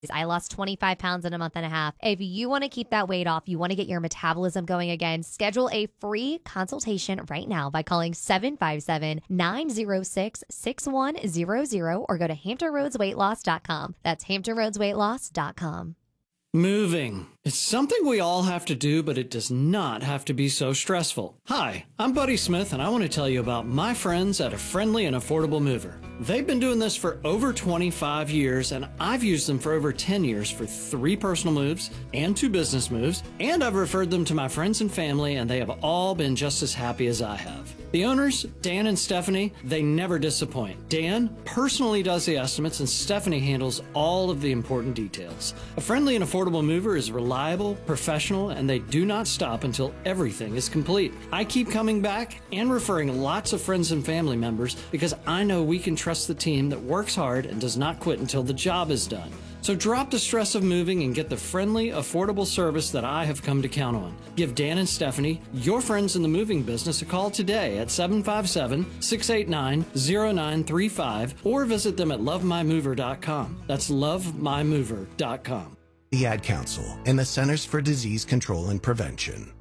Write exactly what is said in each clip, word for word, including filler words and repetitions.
I lost twenty-five pounds in a month and a half. If you want to keep that weight off, you want to get your metabolism going again, schedule a free consultation right now by calling seven five seven, nine zero six, six one zero zero or go to hampton roads weight loss dot com. That's hampton roads weight loss dot com. Moving. It's something we all have to do, but it does not have to be so stressful. Hi, I'm Buddy Smith, and I want to tell you about my friends at A Friendly and Affordable Mover. They've been doing this for over twenty-five years, and I've used them for over ten years for three personal moves and two business moves, and I've referred them to my friends and family, and they have all been just as happy as I have. The owners, Dan and Stephanie, they never disappoint. Dan personally does the estimates, and Stephanie handles all of the important details. A Friendly and Affordable Mover is reliable, professional, and they do not stop until everything is complete. I keep coming back and referring lots of friends and family members because I know we can trust the team that works hard and does not quit until the job is done. So drop the stress of moving and get the friendly, affordable service that I have come to count on. Give Dan and Stephanie, your friends in the moving business, a call today at seven five seven, six eight nine, zero nine three five or visit them at love my mover dot com. That's love my mover dot com. The Ad Council and the Centers for Disease Control and Prevention.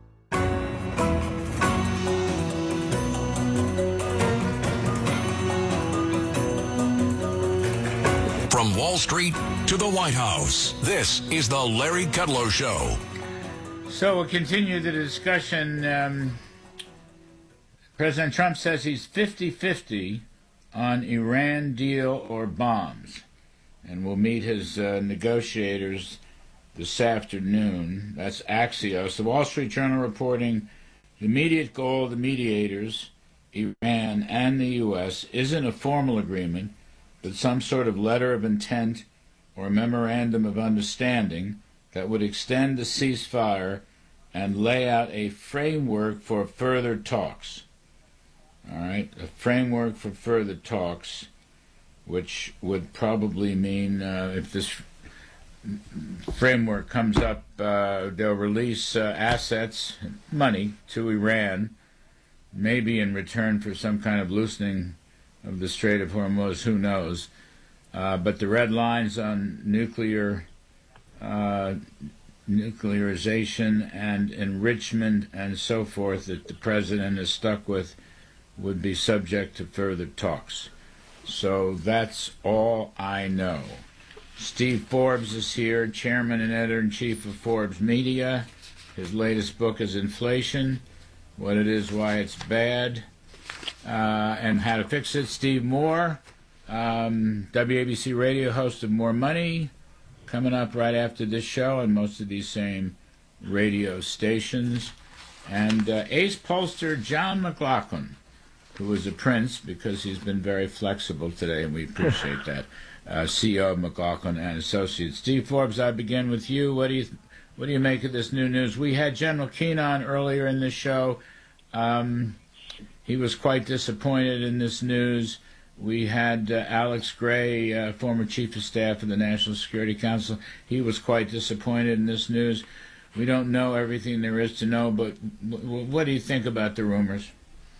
From Wall Street to the White House, this is the Larry Kudlow Show. So we'll continue the discussion. Um, President Trump says he's fifty-fifty on Iran deal or bombs, and will meet his uh, negotiators this afternoon. That's Axios. The Wall Street Journal reporting the immediate goal of the mediators, Iran and the U S, isn't a formal agreement, but some sort of letter of intent or memorandum of understanding that would extend the ceasefire and lay out a framework for further talks. All right, a framework for further talks, which would probably mean uh, if this framework comes up, uh, they'll release uh, assets, money to Iran, maybe in return for some kind of loosening of the Strait of Hormuz, who knows. Uh, but the red lines on nuclear uh, nuclearization and enrichment and so forth that the president is stuck with would be subject to further talks. So that's all I know. Steve Forbes is here, chairman and editor-in-chief of Forbes Media. His latest book is Inflation, What It Is, Why It's Bad, uh, and How to Fix It. Steve Moore, um, W A B C radio host of More Money, coming up right after this show on most of these same radio stations. And uh, ace pollster John McLaughlin, who is a prince because he's been very flexible today, and we appreciate that. Uh, C E O of McLaughlin and Associates. Steve Forbes, I begin with you. What do you what do you make of this new news? We had General Keane on earlier in this show. Um, he was quite disappointed in this news. We had uh, Alex Gray, uh, former chief of staff of the National Security Council. He was quite disappointed in this news. We don't know everything there is to know, but w- what do you think about the rumors?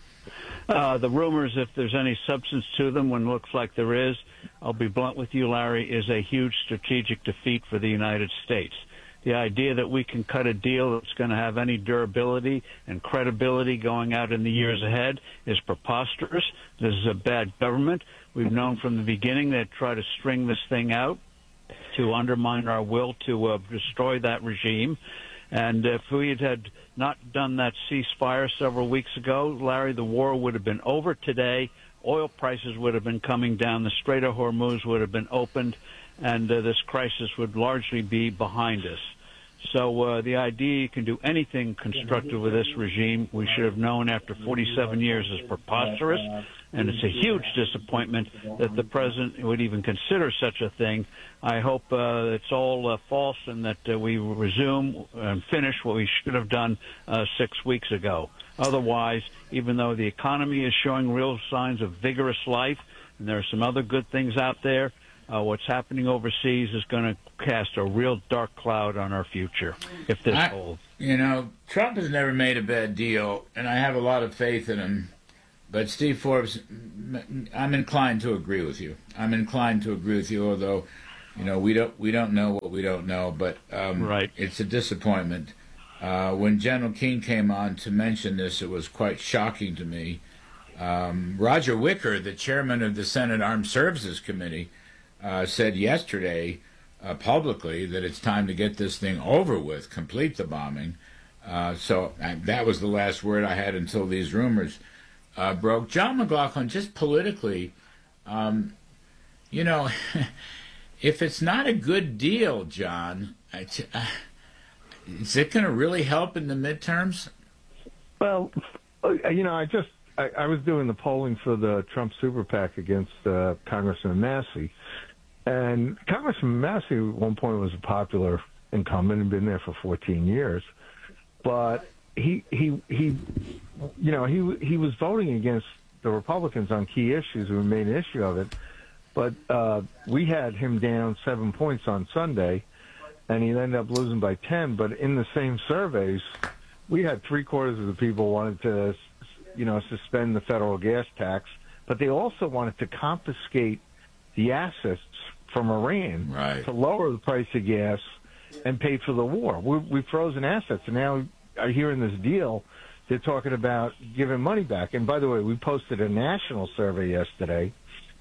Uh, the rumors, if there's any substance to them, when it looks like there is, I'll be blunt with you, Larry, is a huge strategic defeat for the United States. The idea that we can cut a deal that's going to have any durability and credibility going out in the years ahead is preposterous. This is a bad government. We've known from the beginning that try to string this thing out to undermine our will to uh, destroy that regime. And if we had, had not done that ceasefire several weeks ago, Larry, the war would have been over today. Oil prices would have been coming down. The Strait of Hormuz would have been opened, and uh, this crisis would largely be behind us. So uh, the idea you can do anything constructive with this regime, we should have known after forty-seven years, is preposterous. And it's a huge disappointment that the president would even consider such a thing. I hope uh, it's all uh, false and that uh, we resume and finish what we should have done uh, six weeks ago. Otherwise, even though the economy is showing real signs of vigorous life, and there are some other good things out there, uh, what's happening overseas is going to cast a real dark cloud on our future if this I, holds. You know, Trump has never made a bad deal, and I have a lot of faith in him. But Steve Forbes, I'm inclined to agree with you. I'm inclined to agree with you, although you know, we don't we don't know what we don't know, but um, right. it's a disappointment. Uh, when General Keane came on to mention this, it was quite shocking to me. Um, Roger Wicker, the chairman of the Senate Armed Services Committee, uh, said yesterday uh, publicly that it's time to get this thing over with, complete the bombing. Uh, so uh, that was the last word I had until these rumors uh, broke. John McLaughlin, just politically, um, you know, if it's not a good deal, John, I t- uh, is it going to really help in the midterms? Well, you know, I just I, I was doing the polling for the Trump Super PAC against uh, Congressman Massey, and Congressman Massey at one point was a popular incumbent and been there for fourteen years, but he he he, you know, he he was voting against the Republicans on key issues. We made an issue of it, but uh, we had him down seven points on Sunday. And he ended up losing by ten. But in the same surveys, we had three quarters of the people wanted to, you know, suspend the federal gas tax, but they also wanted to confiscate the assets from Iran right. to lower the price of gas and pay for the war. We, we've frozen assets, and now I hear in this deal they're talking about giving money back. And by the way, we posted a national survey yesterday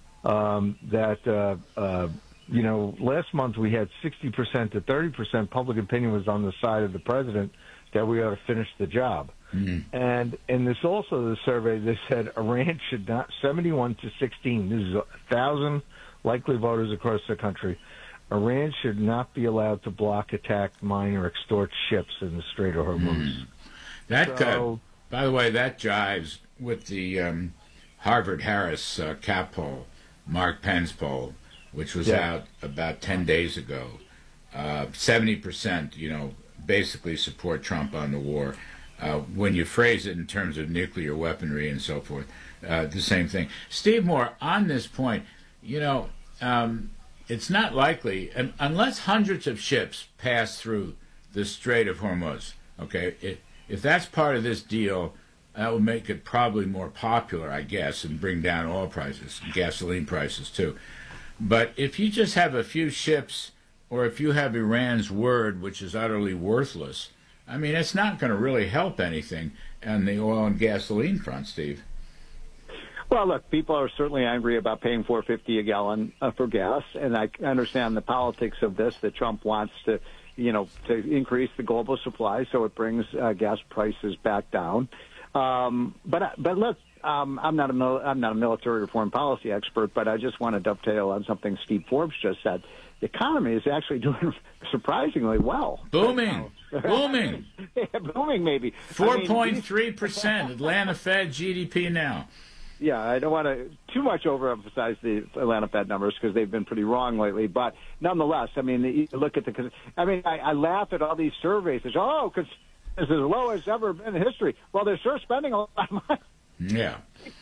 um, that. Uh, uh, You know, last month we had sixty percent to thirty percent public opinion was on the side of the president that we ought to finish the job. Mm-hmm. And in this also the survey, they said Iran should not, seventy-one to sixteen, this is a thousand likely voters across the country, Iran should not be allowed to block, attack, mine, or extort ships in the Strait of Hormuz. Mm. That, so, uh, by the way, that jives with the um, Harvard-Harris uh, cap poll, Mark Penn's poll, which was yeah. out about ten days ago. Uh, seventy percent, you know, basically support Trump on the war. Uh, when you phrase it in terms of nuclear weaponry and so forth, uh, the same thing. Steve Moore, on this point, you know, um, it's not likely, un- unless hundreds of ships pass through the Strait of Hormuz, okay, it, if that's part of this deal, that would make it probably more popular, I guess, and bring down oil prices, gasoline prices too. But if you just have a few ships, or if you have Iran's word, which is utterly worthless, I mean, it's not going to really help anything on the oil and gasoline front, Steve. Well, look, people are certainly angry about paying four fifty a gallon uh, for gas, and I understand the politics of this, that Trump wants to, you know, to increase the global supply so it brings uh, gas prices back down. Um, but but look. Um, I'm not a mil- I'm not a military or foreign policy expert, but I just want to dovetail on something Steve Forbes just said. The economy is actually doing surprisingly well. Booming, booming, yeah, booming maybe. Four point three percent Atlanta Fed G D P now. Yeah, I don't want to too much overemphasize the Atlanta Fed numbers because they've been pretty wrong lately. But nonetheless, I mean, you look at the. I mean, I, I laugh at all these surveys. It's, oh, because it's as low as ever in history. Well, they're sure spending a lot of money. Yeah.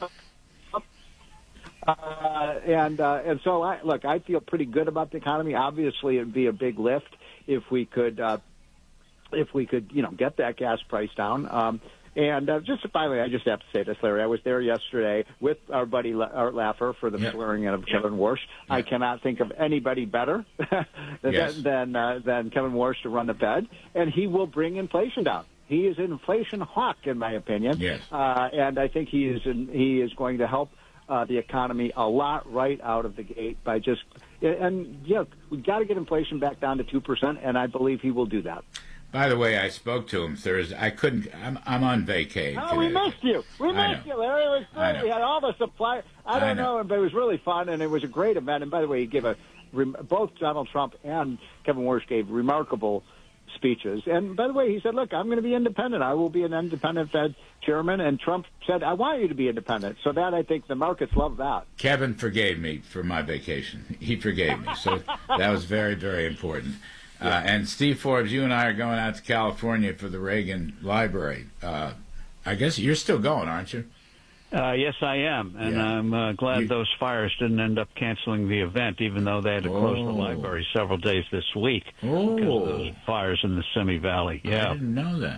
Uh, and uh, and so, I, look, I feel pretty good about the economy. Obviously, it would be a big lift if we could, uh, if we could, you know, get that gas price down. Um, and uh, just finally, I just have to say this, Larry. I was there yesterday with our buddy Art Laffer for the yep. swearing in of Kevin Warsh. Yep. I cannot think of anybody better yes. than than, uh, than Kevin Warsh to run the Fed, and he will bring inflation down. He is an inflation hawk, in my opinion. Yes. Uh, and I think he is in, he is going to help uh, the economy a lot right out of the gate by just and yeah, we've got to get inflation back down to two percent, and I believe he will do that. By the way, I spoke to him Thursday. I couldn't. I'm, I'm on vacation. Oh, we missed you. We missed you, Larry. It was great. We had all the supply. I don't I know. know, but it was really fun, and it was a great event. And by the way, he gave a both Donald Trump and Kevin Warsh gave remarkable speeches. And by the way, he said, look, I'm going to be independent. I will be an independent Fed chairman. And Trump said, I want you to be independent. So that, I think the markets love that. Kevin forgave me for my vacation. He forgave me. So that was very, very important. Uh, and Steve Forbes, you and I are going out to California for the Reagan Library. Uh, I guess you're still going, aren't you? Uh, yes, I am, and yeah. I'm uh, glad you... those fires didn't end up canceling the event, even though they had to close oh. the library several days this week oh. because of those fires in the Simi Valley. Yeah, I didn't know that.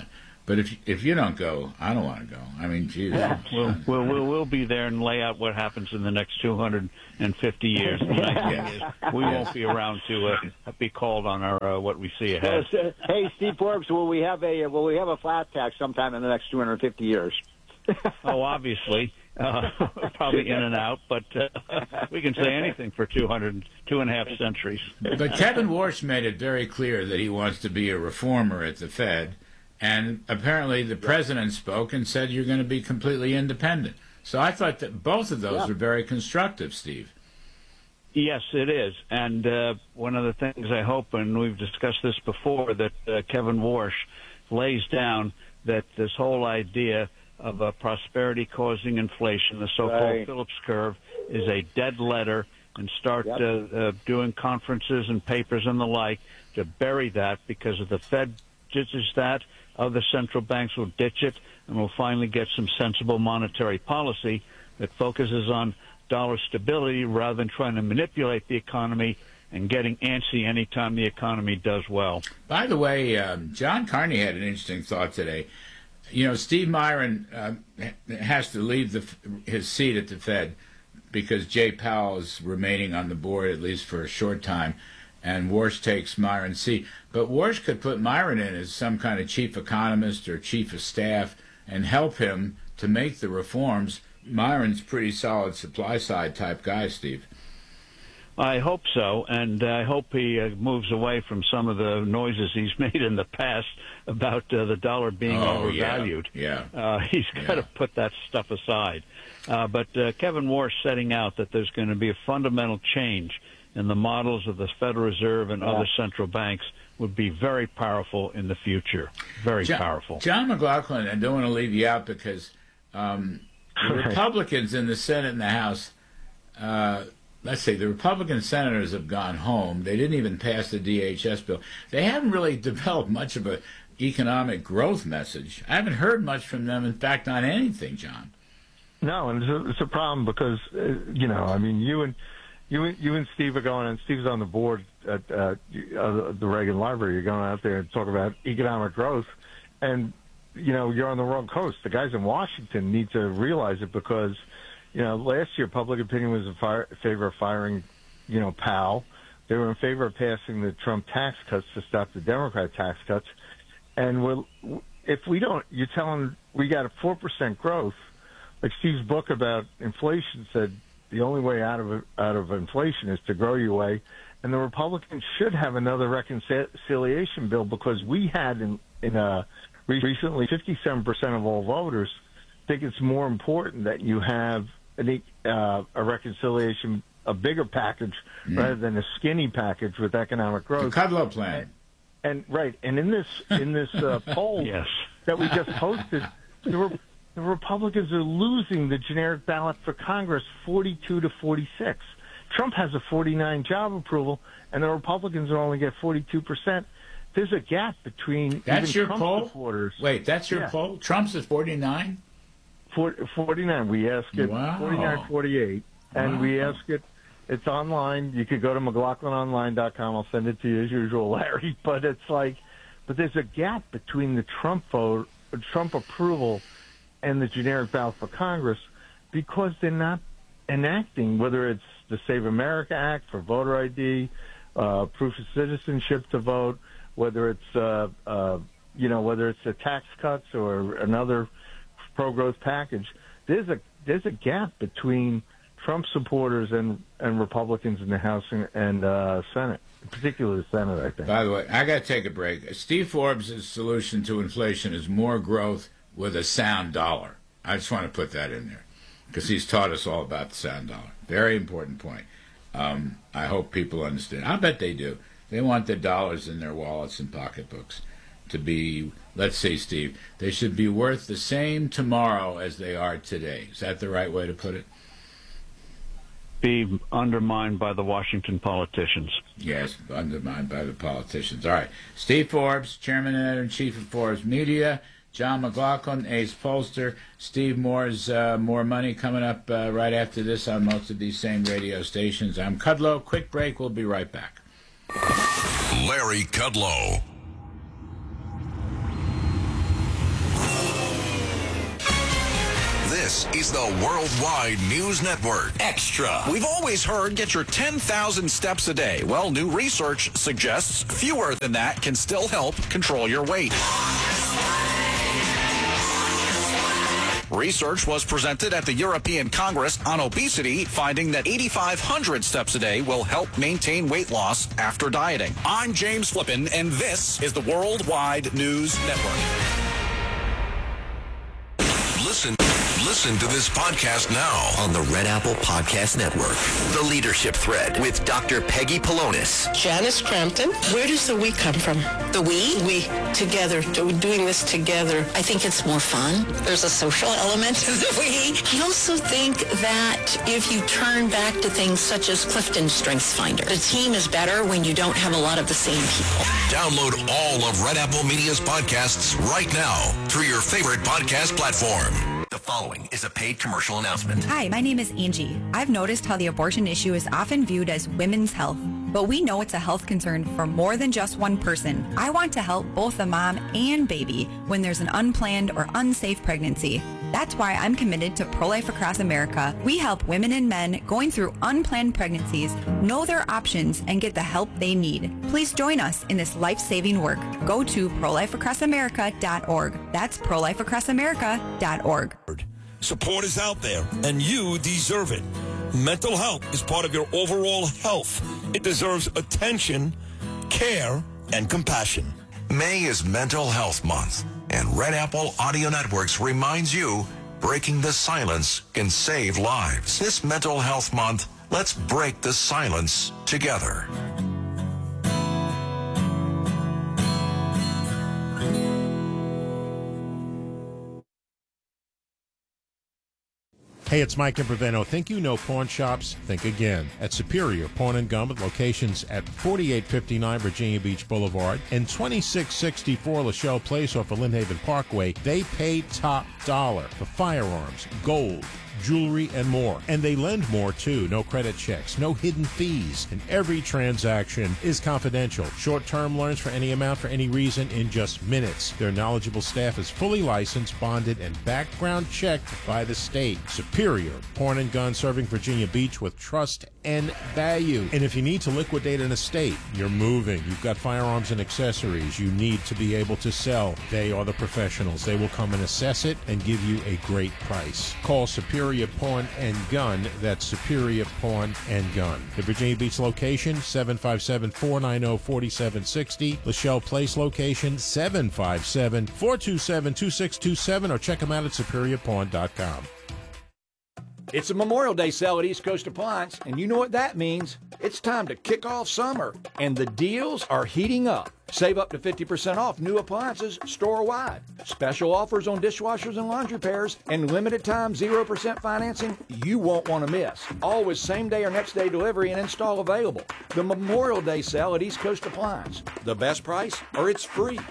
But if if you don't go, I don't want to go. I mean, geez. We'll, we'll, we'll, we'll be there and lay out what happens in the next two hundred fifty years. The nice thing is we won't be around to uh, be called on our uh, what we see ahead. Hey, Steve Forbes, will we have a will we have a flat tax sometime in the next two hundred fifty years? Oh, obviously, uh, probably in and out, but uh, we can say anything for two hundred, two and a half centuries. But Kevin Warsh made it very clear that he wants to be a reformer at the Fed. And apparently the president spoke and said you're going to be completely independent. So I thought that both of those yeah. were very constructive, Steve. Yes, it is. And uh, one of the things I hope, and we've discussed this before, that uh, Kevin Warsh lays down that this whole idea of uh, prosperity causing inflation, the so-called right. Phillips curve, is a dead letter, and start yep. uh, uh, doing conferences and papers and the like to bury that, because if the Fed ditches that, other central banks will ditch it, and we'll finally get some sensible monetary policy that focuses on dollar stability rather than trying to manipulate the economy and getting antsy anytime the economy does well. By the way, um, John Carney had an interesting thought today. You know, Steve Myron uh, has to leave the, his seat at the Fed because Jay Powell is remaining on the board, at least for a short time, and Warsh takes Myron's seat. But Warsh could put Myron in as some kind of chief economist or chief of staff and help him to make the reforms. Myron's pretty solid supply-side type guy, Steve. I hope so, and I hope he uh, moves away from some of the noises he's made in the past about uh, the dollar being oh, overvalued. Yeah, yeah. Uh, he's got to yeah. put that stuff aside. Uh, but uh, Kevin Warsh setting out that there's going to be a fundamental change in the models of the Federal Reserve and yeah. other central banks would be very powerful in the future. Very John, powerful. John McLaughlin, I don't want to leave you out because um, the Republicans in the Senate and the House, uh, let's say the Republican senators have gone home. They didn't even pass the D H S bill. They haven't really developed much of an economic growth message. I haven't heard much from them, in fact, on anything, John. No, and it's a, it's a problem because, uh, you know, I mean, you and You and, you and Steve are going, and Steve's on the board at uh, uh, the Reagan Library. You're going out there and talk about economic growth, and, you know, you're on the wrong coast. The guys in Washington need to realize it because, you know, last year public opinion was in fire, favor of firing, you know, Powell. They were in favor of passing the Trump tax cuts to stop the Democrat tax cuts. And we'll, if we don't, you're telling we got a four percent growth. Like Steve's book about inflation said, the only way out of out of inflation is to grow your way, and the Republicans should have another reconciliation bill because we had in in uh, recently fifty-seven percent of all voters think it's more important that you have an, uh, a reconciliation, a bigger package mm. rather than a skinny package with economic growth. The Kudlow plan. And, and right, and in this in this uh, poll yes. that we just posted, there were. The Republicans are losing the generic ballot for Congress forty-two to forty-six. Trump has a forty-nine job approval, and the Republicans will only get forty-two percent. There's a gap between that's even your Trump poll? supporters. Wait, that's your yeah. poll? Trump's at forty-nine? forty-nine. We ask it wow. forty-nine forty-eight, and wow. we ask it. It's online. You could go to McLaughlin Online dot com. I'll send it to you as usual, Larry. But it's like, but there's a gap between the Trump vote, Trump approval, and the generic ballot for Congress because they're not enacting, whether it's the Save America Act for voter I D, uh, proof of citizenship to vote, whether it's, uh, uh, you know, whether it's the tax cuts or another pro-growth package. There's a there's a gap between Trump supporters and, and Republicans in the House and, and uh, Senate, particularly the Senate, I think. By the way, I got to take a break. Steve Forbes' solution to inflation is more growth with a sound dollar. I just want to put that in there because he's taught us all about the sound dollar. Very important point. Um, I hope people understand. I bet they do. They want their dollars in their wallets and pocketbooks to be, let's say, Steve, they should be worth the same tomorrow as they are today. Is that the right way to put it? Be undermined by the Washington politicians. Yes, undermined by the politicians. All right. Steve Forbes, Chairman and Editor-in-Chief of Forbes Media. John McLaughlin, Ace Pollster, Steve Moore's uh, More Money coming up uh, right after this on most of these same radio stations. I'm Kudlow. Quick break. We'll be right back. Larry Kudlow. This is the Worldwide News Network. Extra. We've always heard get your ten thousand steps a day. Well, new research suggests fewer than that can still help control your weight. Research was presented at the European Congress on Obesity, finding that eighty-five hundred steps a day will help maintain weight loss after dieting. I'm James Flippin, and this is the Worldwide News Network. Listen, listen to this podcast now on the Red Apple Podcast Network. The Leadership Thread with Doctor Peggy Polonis. Janice Crampton. Where does the we come from? The we? We. Together. Doing this together. I think it's more fun. There's a social element to the we. I also think that if you turn back to things such as Clifton StrengthsFinder, the team is better when you don't have a lot of the same people. Download all of Red Apple Media's podcasts right now through your favorite podcast platform. The following is a paid commercial announcement. Hi, my name is Angie. I've noticed how the abortion issue is often viewed as women's health, but we know it's a health concern for more than just one person. I want to help both the mom and baby when there's an unplanned or unsafe pregnancy. That's why I'm committed to Pro-Life Across America. We help women and men going through unplanned pregnancies know their options and get the help they need. Please join us in this life-saving work. Go to pro life across america dot org. That's pro life across america dot org. Support is out there, and you deserve it. Mental health is part of your overall health. It deserves attention, care, and compassion. May is Mental Health Month, and Red Apple Audio Networks reminds you breaking the silence can save lives. This Mental Health Month, let's break the silence together. Hey, it's Mike Imperveno. Think you know pawn shops? Think again. At Superior Pawn and Gun with locations at forty-eight fifty-nine Virginia Beach Boulevard and twenty-six sixty-four Lachelle Place off of Lynnhaven Parkway, they pay top dollar for firearms, gold, jewelry, and more. And they lend more, too. No credit checks, no hidden fees, and every transaction is confidential. Short-term loans for any amount for any reason in just minutes. Their knowledgeable staff is fully licensed, bonded, and background checked by the state. Superior Pawn and Gun, serving Virginia Beach with trust and value. And if you need to liquidate an estate, you're moving, you've got firearms and accessories you need to be able to sell, they are the professionals. They will come and assess it and give you a great price. Call Superior Pawn and Gun. That's Superior Pawn and Gun. The Virginia Beach location, seven five seven, four nine zero, four seven six zero. Lachelle Place location, seven five seven, four two seven, two six two seven, or check them out at superior pawn dot com. It's a Memorial Day sale at East Coast Appliance, and you know what that means. It's time to kick off summer, and the deals are heating up. Save up to fifty percent off new appliances store-wide. Special offers on dishwashers and laundry pairs, and limited time zero percent financing you won't want to miss. Always same-day or next-day delivery and install available. The Memorial Day sale at East Coast Appliance. The best price, or it's free.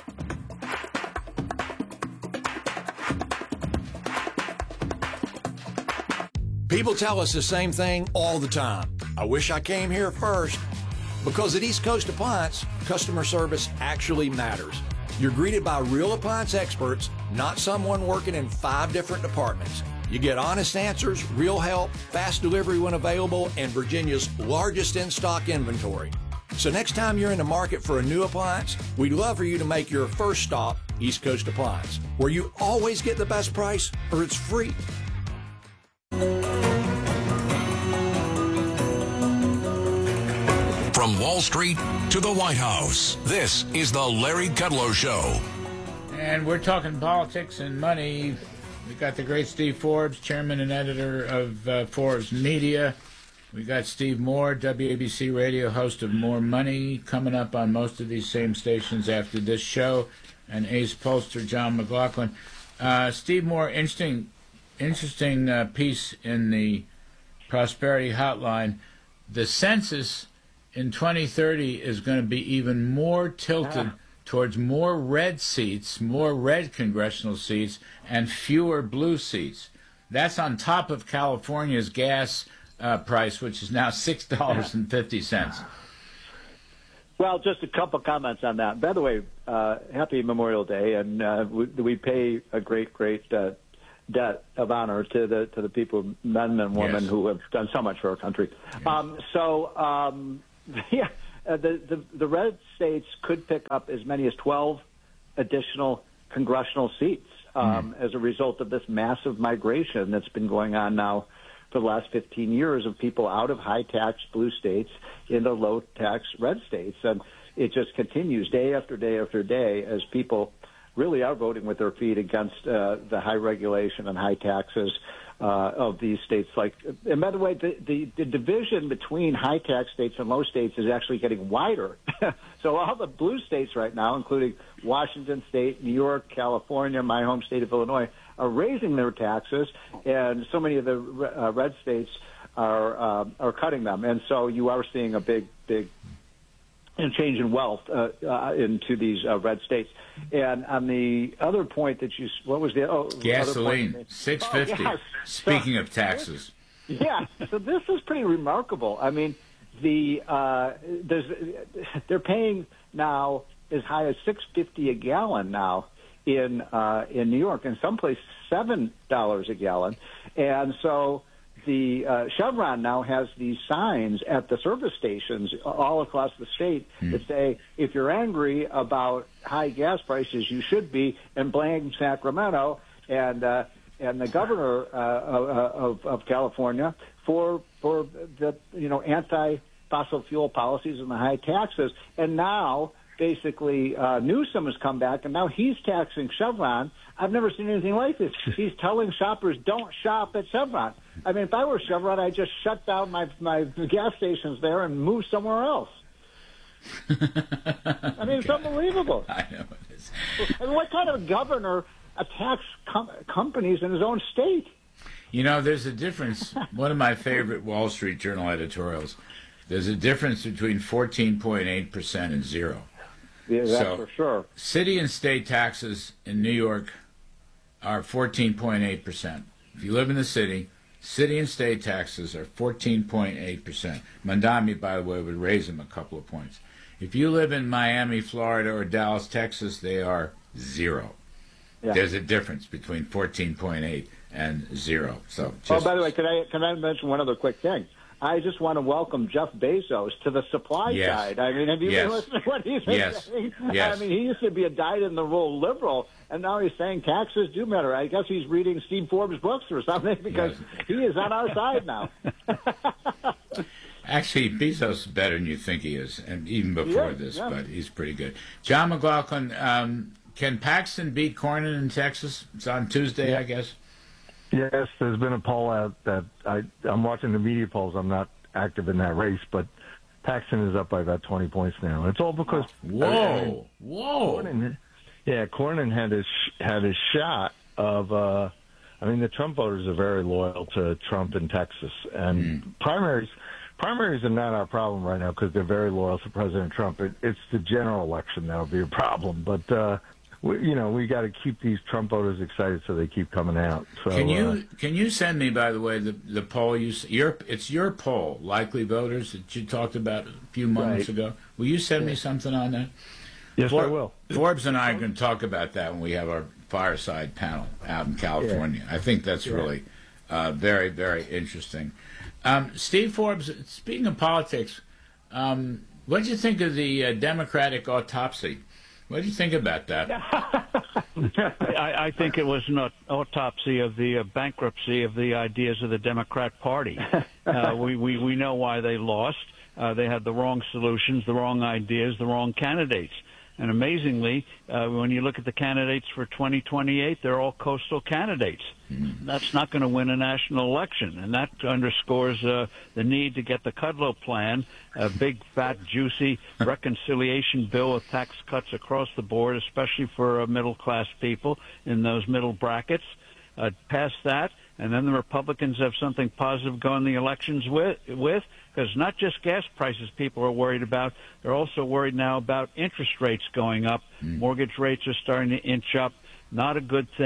People tell us the same thing all the time. I wish I came here first. Because at East Coast Appliance, customer service actually matters. You're greeted by real appliance experts, not someone working in five different departments. You get honest answers, real help, fast delivery when available, and Virginia's largest in-stock inventory. So next time you're in the market for a new appliance, we'd love for you to make your first stop East Coast Appliance, where you always get the best price or it's free. From Wall Street to the White House, this is the Larry Kudlow Show. And we're talking politics and money. We got the great Steve Forbes, chairman and editor of uh, Forbes Media. We got Steve Moore, W A B C radio host of More Money, coming up on most of these same stations after this show, and ace pollster John McLaughlin. Uh, Steve Moore, interesting, interesting uh, piece in the Prosperity Hotline. The census in twenty thirty is going to be even more tilted ah. towards more red seats, more red congressional seats, and fewer blue seats. That's on top of California's gas uh, price, which is now six dollars and fifty cents. Well, just a couple comments on that. By the way, uh, happy Memorial Day, and uh, we, we pay a great, great uh, debt of honor to the to the people, men and women Yes. who have done so much for our country. Yes. Um, so, um, yeah, uh, the, the the red states could pick up as many as twelve additional congressional seats um, Mm. as a result of this massive migration that's been going on now for the last fifteen years of people out of high-tax blue states into low-tax red states. And it just continues day after day after day as people really are voting with their feet against uh, the high regulation and high taxes uh, of these states. Like, and by the way, the, the, the division between high tax states and low states is actually getting wider. So all the blue states right now, including Washington State, New York, California, my home state of Illinois, are raising their taxes, and so many of the uh, red states are uh, are cutting them. And so you are seeing a big, big and change in wealth uh, uh, into these uh, red states. And on the other point that you, what was the oh, Gasoline, other point? six fifty. Oh, yes. Speaking So, of taxes. Yeah, so this is pretty remarkable. I mean, the uh, there's they're paying now as high as six fifty a gallon now in uh, in New York, in some places seven dollars a gallon, and so. The uh, Chevron now has these signs at the service stations all across the state Hmm. that say, if you're angry about high gas prices, you should be in blame Sacramento and uh, and the governor uh, of, of California for for the you know anti-fossil fuel policies and the high taxes. And now, basically, uh, Newsom has come back, and now he's taxing Chevron. I've never seen anything like this. He's telling shoppers, don't shop at Chevron. I mean, if I were Chevron, I'd just shut down my, my gas stations there and move somewhere else. I mean, it's unbelievable. I know it is. I mean, what kind of governor attacks com- companies in his own state? You know, there's a difference. One of my favorite Wall Street Journal editorials, there's a difference between fourteen point eight percent and zero. Yeah, that's So, for sure. City and state taxes in New York are fourteen point eight percent. If you live in the city, city and state taxes are fourteen point eight percent. Mandami, by the way, would raise them a couple of points. If you live in Miami, Florida, or Dallas, Texas, they are zero. Yeah. There's a difference between fourteen point eight and zero. So, Oh, just, by the way, can I can I mention one other quick thing? I just want to welcome Jeff Bezos to the supply Yes. side. I mean, have you Yes. been listening to what he's been Yes. saying? Yes. I mean, he used to be a dyed-in-the-wool liberal, and now he's saying taxes do matter. I guess he's reading Steve Forbes' books or something because he is on our side now. Actually, Bezos is better than you think he is, and even before Yeah, this, yeah. but he's pretty good. John McLaughlin, um, can Paxton beat Cornyn in Texas? It's on Tuesday, I guess. Yes, there's been a poll out that I, I'm watching the media polls. I'm not active in that race, but Paxton is up by about twenty points now. It's all because Whoa, I mean, whoa. Cornyn, yeah, Cornyn had his had his shot of. Uh, I mean, the Trump voters are very loyal to Trump in Texas, and Mm. primaries primaries are not our problem right now because they're very loyal to President Trump. It, it's the general election that'll be a problem, but. Uh, we, you know, we got to keep these Trump voters excited so they keep coming out. So, Can you uh, can you send me, by the way, the the poll you s- your it's your poll, likely voters that you talked about a few moments Right. ago. Will you send me something on that? Yes, I will. Forbes and I are going to talk about that when we have our fireside panel out in California. I think that's Yeah. really uh, very very interesting. Um, Steve Forbes, speaking of politics, um, what did you think of the uh, Democratic autopsy? What do you think about that? I, I think it was an autopsy of the uh, bankruptcy of the ideas of the Democrat Party. Uh, we, we, we know why they lost. Uh, they had the wrong solutions, the wrong ideas, the wrong candidates. And amazingly, uh, when you look at the candidates for twenty twenty-eight, they're all coastal candidates. Mm-hmm. That's not going to win a national election, and that underscores uh, the need to get the Kudlow plan, a big, fat, juicy reconciliation bill with tax cuts across the board, especially for uh, middle-class people in those middle brackets. Uh, pass that, and then the Republicans have something positive going the elections with, with because not just gas prices people are worried about. They're also worried now about interest rates going up. Mm. Mortgage rates are starting to inch up. Not a good thing.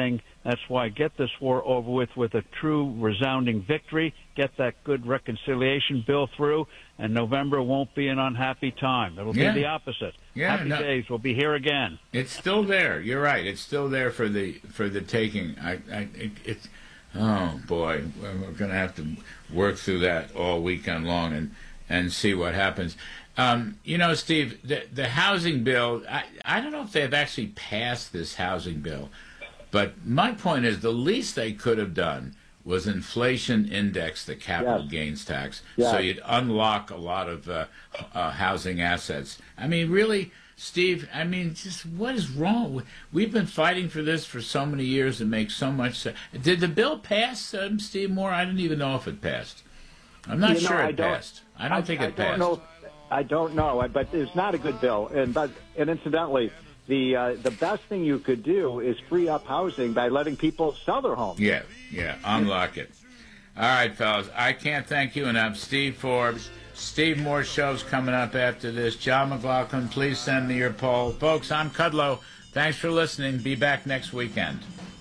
That's why get this war over with with a true resounding victory. Get that good reconciliation bill through, and November won't be an unhappy time. It'll Yeah. be the opposite. Yeah, Happy no. days. We'll be here again. It's still there. You're right. It's still there for the for the taking. I, I it, it's oh boy, we're going to have to work through that all weekend long and and see what happens. Um, you know, Steve, the the housing bill. I I don't know if they've actually passed this housing bill, but my point is the least they could have done was inflation index the capital Yes. gains tax, Yes. so you'd unlock a lot of uh, uh, housing assets. I mean, really, Steve, I mean, just what is wrong? We've been fighting for this for so many years. It makes so much sense. Did the bill pass, um, Steve Moore? I didn't even know if it passed. I'm not You know, sure I it don't- passed. I don't think it I passed. Don't know, I don't know, but it's not a good bill. And but and incidentally, the uh, the best thing you could do is free up housing by letting people sell their homes. Yeah, yeah, unlock it. All right, fellas, I can't thank you enough. Steve Forbes, Steve Moore show's coming up after this. John McLaughlin, please send me your poll. Folks, I'm Kudlow. Thanks for listening. Be back next weekend.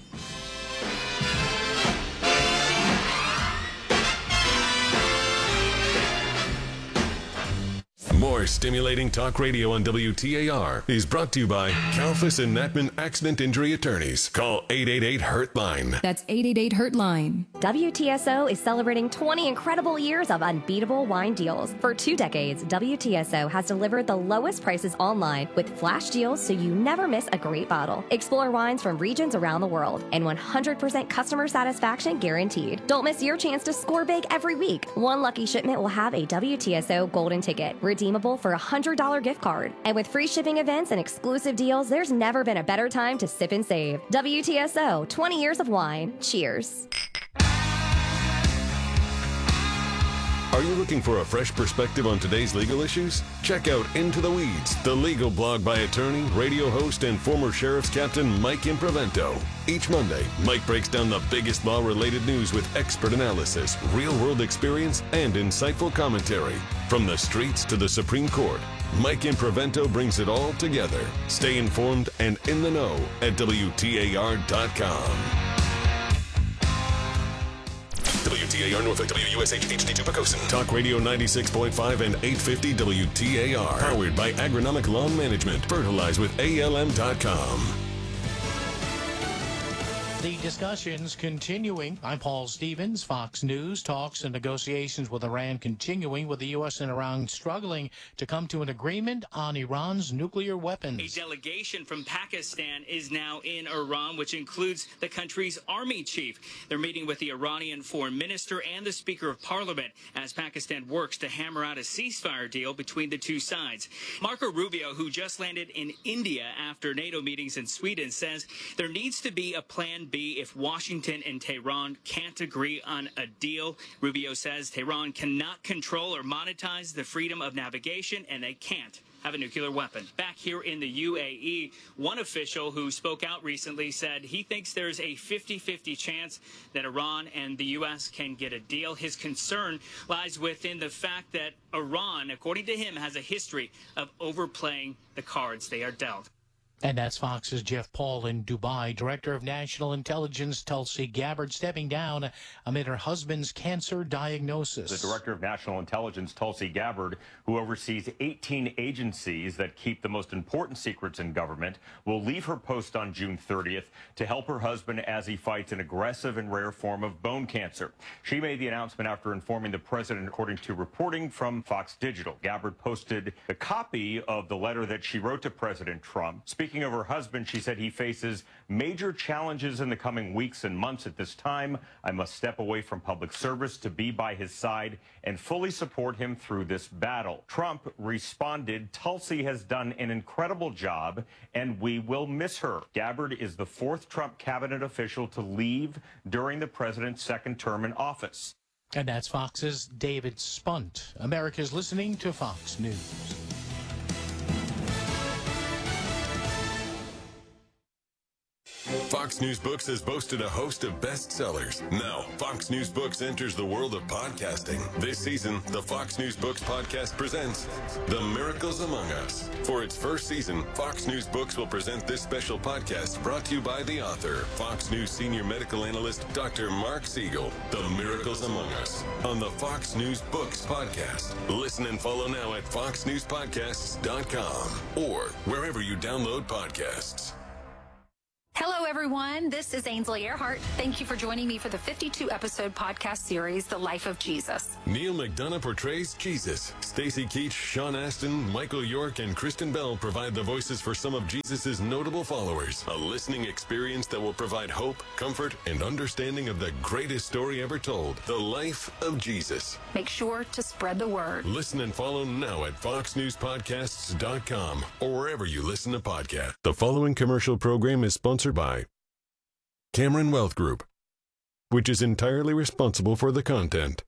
More stimulating talk radio on W T A R is brought to you by Kalfas and Natman Accident Injury Attorneys. Call eight eight eight hurt line. That's eight eight eight hurt line. W T S O is celebrating twenty incredible years of unbeatable wine deals. For two decades, W T S O has delivered the lowest prices online with flash deals so you never miss a great bottle. Explore wines from regions around the world and one hundred percent customer satisfaction guaranteed. Don't miss your chance to score big every week. One lucky shipment will have a W T S O golden ticket, redeemable for a one hundred dollars gift card. And with free shipping events and exclusive deals, there's never been a better time to sip and save. W T S O, twenty years of wine. Cheers. Are you looking for a fresh perspective on today's legal issues? Check out Into the Weeds, the legal blog by attorney, radio host, and former Sheriff's Captain Mike Imprevento. Each Monday, Mike breaks down the biggest law-related news with expert analysis, real-world experience, and insightful commentary. From the streets to the Supreme Court, Mike Imprevento brings it all together. Stay informed and in the know at W T A R dot com. W T A R Norfolk, W U S H H D two Pocosin. Talk Radio ninety-six point five and eight fifty W T A R. Powered by Agronomic Lawn Management. Fertilize with A L M dot com. The discussions continuing. I'm Paul Stevens, Fox News. Talks and negotiations with Iran continuing, with the U S and Iran struggling to come to an agreement on Iran's nuclear weapons. A delegation from Pakistan is now in Iran, which includes the country's army chief. They're meeting with the Iranian foreign minister and the Speaker of Parliament as Pakistan works to hammer out a ceasefire deal between the two sides. Marco Rubio, who just landed in India after NATO meetings in Sweden, says there needs to be a plan B if Washington and Tehran can't agree on a deal. Rubio says Tehran cannot control or monetize the freedom of navigation, and they can't have a nuclear weapon. Back here in the U A E, one official who spoke out recently said he thinks there's a fifty-fifty chance that Iran and the U S can get a deal. His concern lies within the fact that Iran, according to him, has a history of overplaying the cards they are dealt. And that's Fox's Jeff Paul in Dubai. Director of National Intelligence Tulsi Gabbard stepping down amid her husband's cancer diagnosis. The Director of National Intelligence, Tulsi Gabbard, who oversees eighteen agencies that keep the most important secrets in government, will leave her post on June thirtieth to help her husband as he fights an aggressive and rare form of bone cancer. She made the announcement after informing the president, according to reporting from Fox Digital. Gabbard posted a copy of the letter that she wrote to President Trump. Speaking of her husband, she said he faces major challenges in the coming weeks and months. At this time, I must step away from public service to be by his side and fully support him through this battle. Trump responded, Tulsi has done an incredible job and we will miss her. Gabbard is the fourth Trump cabinet official to leave during the president's second term in office. And that's Fox's David Spunt. America's listening to Fox News. Fox Fox News Books has boasted a host of bestsellers. Now, Fox News Books enters the world of podcasting. This season, the Fox News Books podcast presents The Miracles Among Us. For its first season, Fox News Books will present this special podcast brought to you by the author, Fox News senior medical analyst, Doctor Mark Siegel. The Miracles Among Us on the Fox News Books podcast. Listen and follow now at fox news podcasts dot com or wherever you download podcasts. Hello, everyone. This is Ainsley Earhart. Thank you for joining me for the fifty-two episode podcast series, The Life of Jesus. Neil McDonough portrays Jesus. Stacy Keach, Sean Astin, Michael York, and Kristen Bell provide the voices for some of Jesus' notable followers. A listening experience that will provide hope, comfort, and understanding of the greatest story ever told, The Life of Jesus. Make sure to spread the word. Listen and follow now at fox news podcasts dot com or wherever you listen to podcasts. The following commercial program is sponsored by Cameron Wealth Group, which is entirely responsible for the content.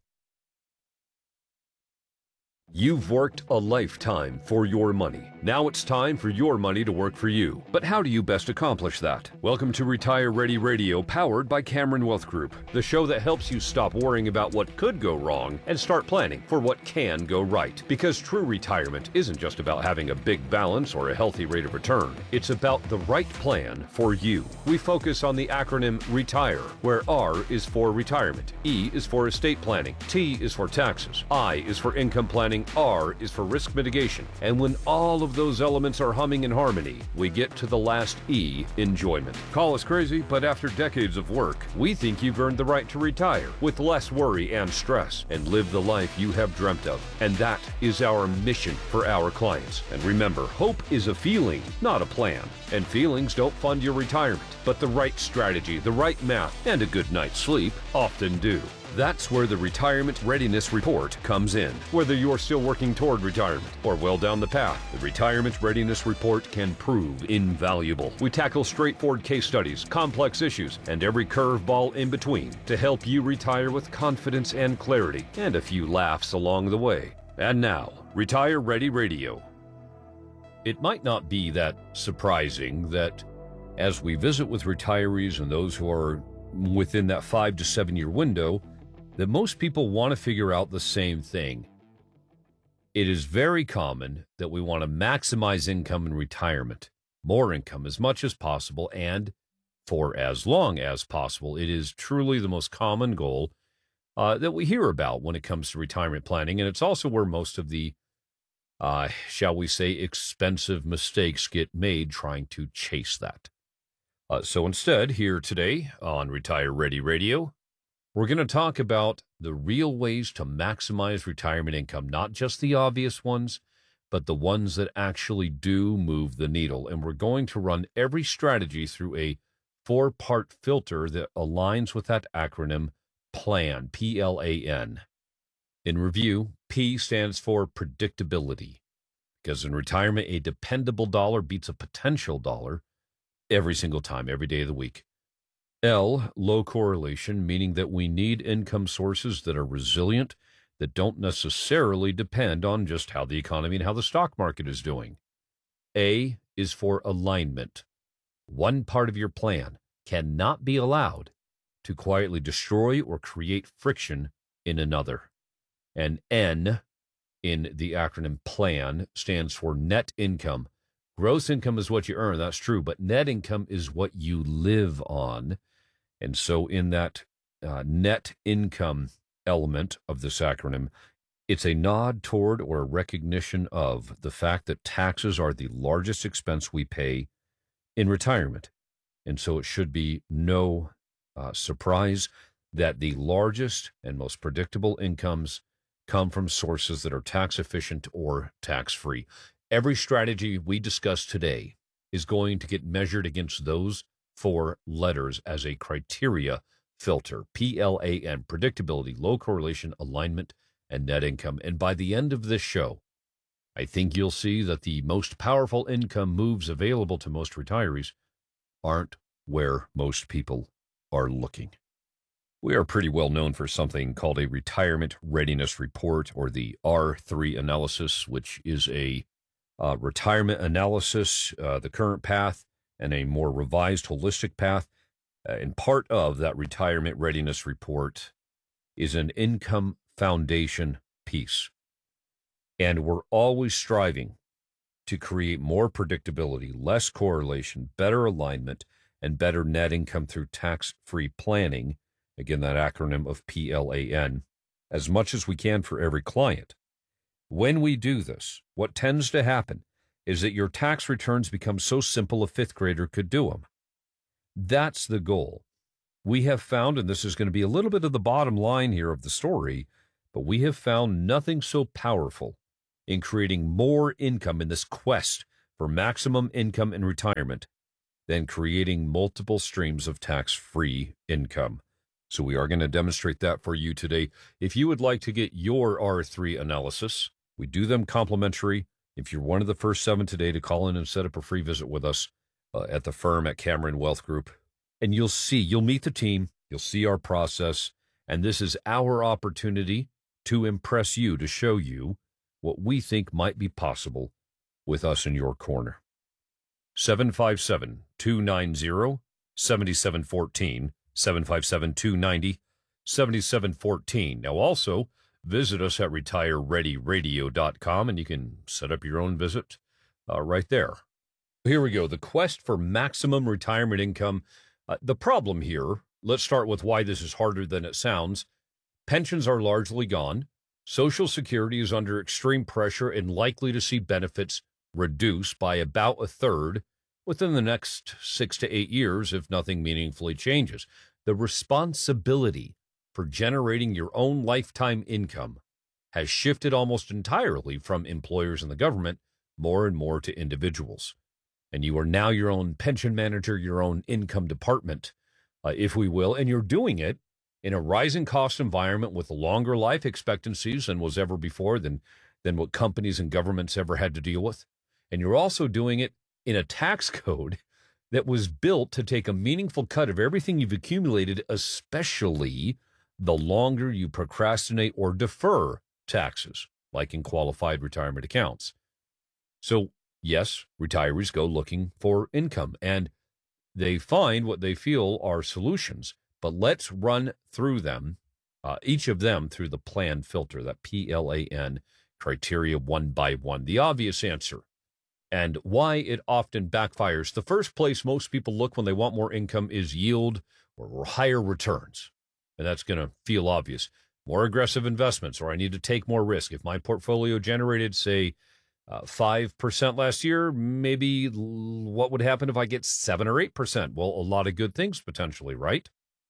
You've worked a lifetime for your money. Now it's time for your money to work for you. But how do you best accomplish that? Welcome to Retire Ready Radio, powered by Cameron Wealth Group, the show that helps you stop worrying about what could go wrong and start planning for what can go right. Because true retirement isn't just about having a big balance or a healthy rate of return. It's about the right plan for you. We focus on the acronym RETIRE, where R is for retirement, E is for estate planning, T is for taxes, I is for income planning, R is for risk mitigation. And when all of those elements are humming in harmony, we get to the last E, enjoyment. Call us crazy, but after decades of work, we think you've earned the right to retire with less worry and stress and live the life you have dreamt of. And that is our mission for our clients. And remember, hope is a feeling, not a plan. And feelings don't fund your retirement, but the right strategy, the right math, and a good night's sleep often do. That's where the Retirement Readiness Report comes in. Whether you're still working toward retirement or well down the path, the Retirement Readiness Report can prove invaluable. We tackle straightforward case studies, complex issues, and every curveball in between to help you retire with confidence and clarity, and a few laughs along the way. And now, Retire Ready Radio. It might not be that surprising that as we visit with retirees and those who are within that five to seven year window, that most people want to figure out the same thing. It is very common that we want to maximize income in retirement, more income as much as possible, and for as long as possible. It is truly the most common goal uh, that we hear about when it comes to retirement planning, and it's also where most of the, uh, shall we say, expensive mistakes get made trying to chase that. Uh, so instead, here today on Retire Ready Radio, we're going to talk about the real ways to maximize retirement income, not just the obvious ones, but the ones that actually do move the needle. And we're going to run every strategy through a four-part filter that aligns with that acronym PLAN, P L A N. In review, P stands for predictability, because in retirement, a dependable dollar beats a potential dollar every single time, every day of the week. L, low correlation, meaning that we need income sources that are resilient, that don't necessarily depend on just how the economy and how the stock market is doing. A is for alignment. One part of your plan cannot be allowed to quietly destroy or create friction in another. And N, in the acronym PLAN, stands for net income. Gross income is what you earn, that's true, but net income is what you live on. And so in that uh, net income element of this acronym, it's a nod toward or a recognition of the fact that taxes are the largest expense we pay in retirement. And so it should be no uh, surprise that the largest and most predictable incomes come from sources that are tax efficient or tax-free. Every strategy we discuss today is going to get measured against those four letters as a criteria filter. P L A N, predictability, low correlation, alignment, and net income. And by the end of this show, I think you'll see that the most powerful income moves available to most retirees aren't where most people are looking. We are pretty well known for something called a Retirement Readiness Report, or the R three analysis, which is a uh, retirement analysis, uh, the current path, and a more revised holistic path Uh, and part of that retirement readiness report is an income foundation piece. And we're always striving to create more predictability, less correlation, better alignment, and better net income through tax-free planning. Again, that acronym of P L A N, as much as we can for every client. When we do this, what tends to happen is that your tax returns become so simple a fifth grader could do them. That's the goal. We have found, and this is going to be a little bit of the bottom line here of the story, but we have found nothing so powerful in creating more income in this quest for maximum income in retirement than creating multiple streams of tax-free income. So we are going to demonstrate that for you today. If you would like to get your R three analysis, we do them complimentary. If you're one of the first seven today to call in and set up a free visit with us uh, at the firm at Cameron Wealth Group, and you'll see, you'll meet the team, you'll see our process, and this is our opportunity to impress you, to show you what we think might be possible with us in your corner. seven five seven, two nine zero, seven seven one four, seven five seven, two nine zero, seven seven one four. Now also, visit us at retire ready radio dot com, and you can set up your own visit uh, right there. Here we go. The quest for maximum retirement income. Uh, the problem here, let's start with why this is harder than it sounds. Pensions are largely gone. Social Security is under extreme pressure and likely to see benefits reduce by about a third within the next six to eight years if nothing meaningfully changes. The responsibility for generating your own lifetime income has shifted almost entirely from employers and the government more and more to individuals. And you are now your own pension manager, your own income department, uh, if we will, and you're doing it in a rising cost environment with longer life expectancies than was ever before, than, than what companies and governments ever had to deal with. And you're also doing it in a tax code that was built to take a meaningful cut of everything you've accumulated, especially the longer you procrastinate or defer taxes, like in qualified retirement accounts. So, yes, retirees go looking for income, and they find what they feel are solutions. But let's run through them, uh, each of them through the plan filter, that P L A N criteria one by one. The obvious answer and why it often backfires. The first place most people look when they want more income is yield or higher returns. And that's going to feel obvious. More aggressive investments, or I need to take more risk. If my portfolio generated, say, uh, five percent last year, maybe what would happen if I get seven or eight percent? Well, a lot of good things potentially, right?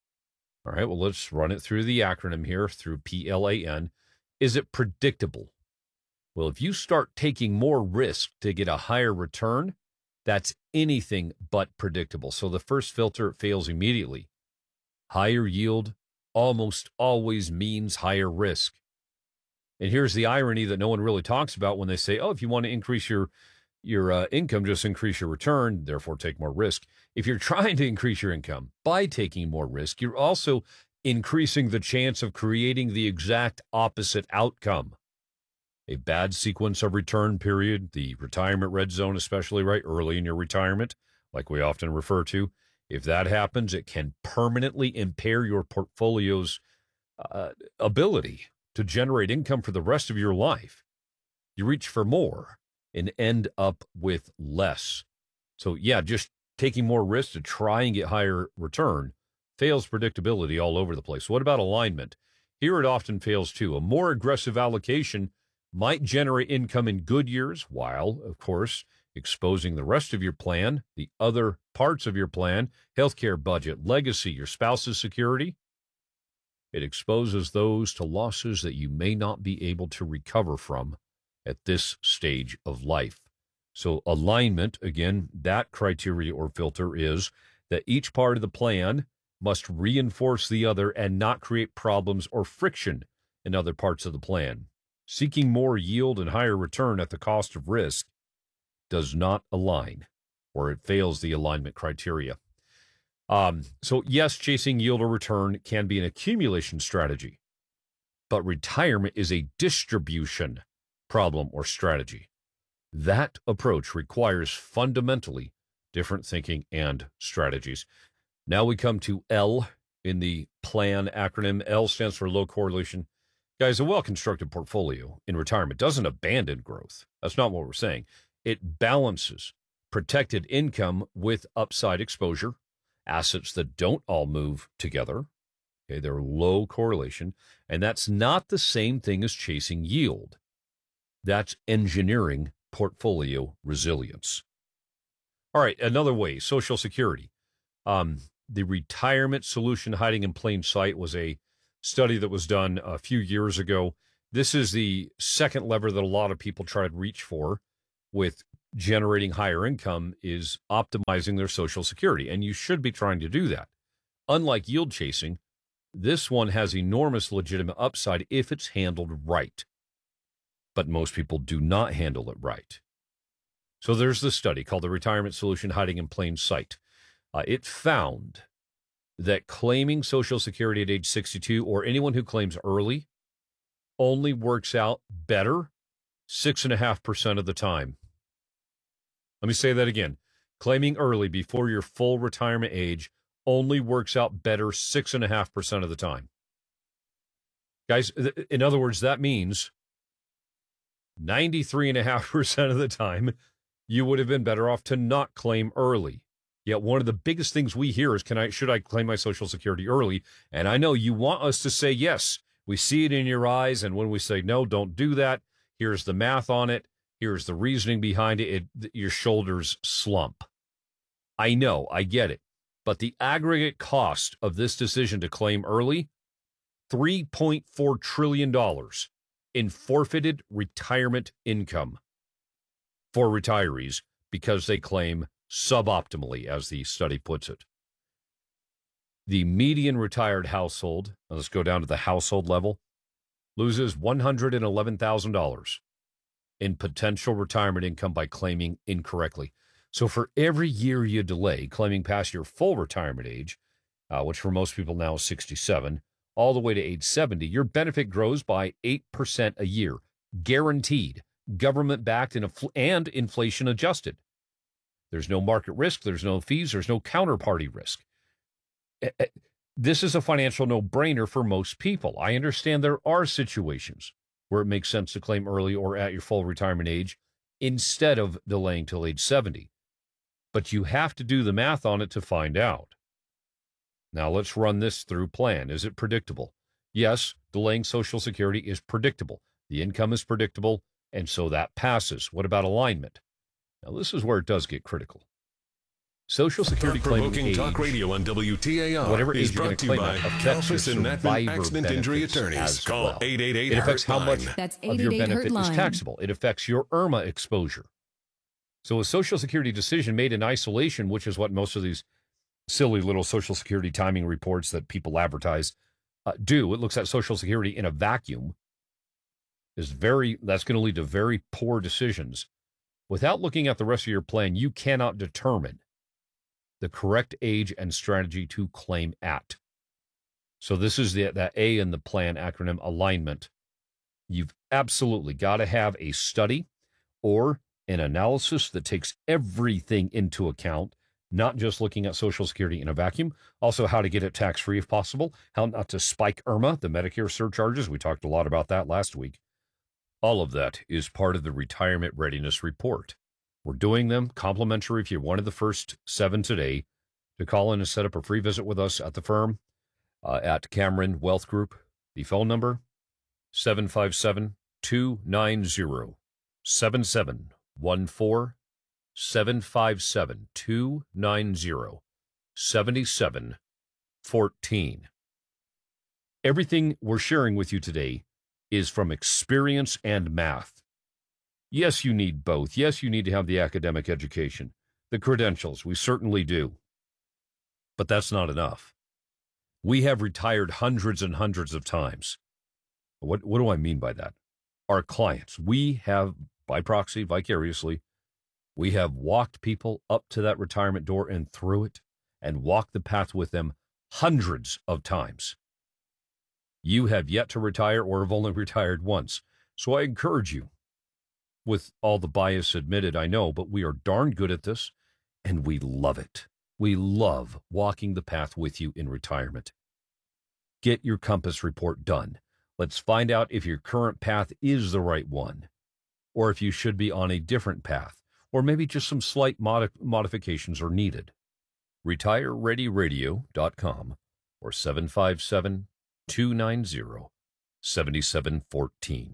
All right, well, let's run it through the acronym here, through P L A N. Is it predictable? Well, if you start taking more risk to get a higher return, that's anything but predictable. So the first filter fails immediately. Higher yield almost always means higher risk. And here's the irony that no one really talks about when they say, oh, if you want to increase your your uh, income, just increase your return, therefore take more risk. If you're trying to increase your income by taking more risk, you're also increasing the chance of creating the exact opposite outcome. A bad sequence of return period, the retirement red zone, especially right early in your retirement, like we often refer to. If that happens, it can permanently impair your portfolio's uh, ability to generate income for the rest of your life. You reach for more and end up with less. So yeah, just taking more risk to try and get higher return fails predictability all over the place. What about alignment? Here it often fails too. A more aggressive allocation might generate income in good years, while, of course, exposing the rest of your plan, the other parts of your plan, healthcare budget, legacy, your spouse's security. It exposes those to losses that you may not be able to recover from at this stage of life. So alignment, again, that criteria or filter is that each part of the plan must reinforce the other and not create problems or friction in other parts of the plan. Seeking more yield and higher return at the cost of risk does not align, or it fails the alignment criteria. Um, so yes, chasing yield or return can be an accumulation strategy, but retirement is a distribution problem or strategy. That approach requires fundamentally different thinking and strategies. Now we come to L in the PLAN acronym. L stands for low correlation. Guys, a well-constructed portfolio in retirement doesn't abandon growth. That's not what we're saying. It balances protected income with upside exposure, assets that don't all move together. Okay, they're low correlation, and that's not the same thing as chasing yield. That's engineering portfolio resilience. All right, another way, Social Security. Um, the retirement solution hiding in plain sight was a study that was done a few years ago. This is the second lever that a lot of people try to reach for with generating higher income, is optimizing their Social Security, and you should be trying to do that. Unlike yield chasing, this one has enormous legitimate upside if it's handled right. But most people do not handle it right. So there's this study called the Retirement Solution Hiding in Plain Sight. Uh, it found that claiming Social Security at age sixty-two, or anyone who claims early, only works out better six point five percent of the time. Let me say that again. Claiming early before your full retirement age only works out better six point five percent of the time. Guys, in other words, that means ninety-three point five percent of the time you would have been better off to not claim early. Yet one of the biggest things we hear is, can I, should I claim my Social Security early? And I know you want us to say yes. We see it in your eyes, and when we say no, don't do that, here's the math on it, here's the reasoning behind it, it your shoulders slump. I know, I get it. But the aggregate cost of this decision to claim early, three point four trillion dollars in forfeited retirement income for retirees because they claim suboptimally, as the study puts it. The median retired household, let's go down to the household level, loses one hundred eleven thousand dollars in potential retirement income by claiming incorrectly. So for every year you delay claiming past your full retirement age, uh, which for most people now is sixty-seven, all the way to age seventy, your benefit grows by eight percent a year, guaranteed, government-backed and, infl- and inflation-adjusted. There's no market risk, there's no fees, there's no counterparty risk. This is a financial no-brainer for most people. I understand there are situations where it makes sense to claim early or at your full retirement age instead of delaying till age seventy. But you have to do the math on it to find out. Now let's run this through PLAN. Is it predictable? Yes, delaying Social Security is predictable. The income is predictable, and so that passes. What about alignment? Now this is where it does get critical. Social Security claiming age, Talk Radio on W T A R, whatever is age you're going brought to to you claim by it, affects your Calfus and Netman survivor Accident Injury benefits Attorneys. as Call well. eight eight eight It affects how much That's of your benefit Hurtline. is taxable. It affects your I R M A exposure. So a Social Security decision made in isolation, which is what most of these silly little Social Security timing reports that people advertise uh, do, it looks at Social Security in a vacuum, is very, that's going to lead to very poor decisions. Without looking at the rest of your plan, you cannot determine the correct age and strategy to claim at. So this is the that A in the PLAN acronym, alignment. You've absolutely got to have a study or an analysis that takes everything into account, not just looking at Social Security in a vacuum, also how to get it tax-free if possible, how not to spike I R M A, the Medicare surcharges. We talked a lot about that last week. All of that is part of the Retirement Readiness Report. We're doing them complimentary if you're one of the first seven today to call in and set up a free visit with us at the firm uh, at Cameron Wealth Group. The phone number, seven five seven, two nine zero, seven seven one four, seven five seven, two nine zero, seven seven one four. Everything we're sharing with you today is from experience and math. Yes, you need both. Yes, you need to have the academic education, the credentials. We certainly do. But that's not enough. We have retired hundreds and hundreds of times. What, what do I mean by that? Our clients, we have, by proxy, vicariously, we have walked people up to that retirement door and through it and walked the path with them hundreds of times. You have yet to retire or have only retired once. So I encourage you, with all the bias admitted, I know, but we are darn good at this, and we love it. We love walking the path with you in retirement. Get your Compass report done. Let's find out if your current path is the right one, or if you should be on a different path, or maybe just some slight modi- modifications are needed. retire ready radio dot com or seven five seven, two nine zero, seven seven one four.